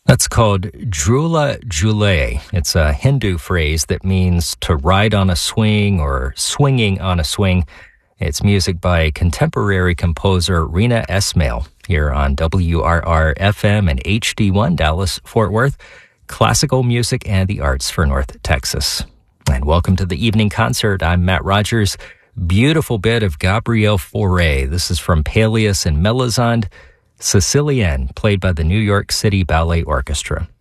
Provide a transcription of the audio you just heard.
That's called Jhula Jhule. It's a Hindu phrase that means to ride on a swing or swinging on a swing. It's music by contemporary composer Rina Esmail here on WRR-FM and HD1 Dallas-Fort Worth. Classical music and the arts for North Texas. And welcome to the evening concert. I'm Matt Rogers. Beautiful bit of Gabriel Fauré. This is from Peleus and Melisande. Sicilienne, played by the New York City Ballet Orchestra.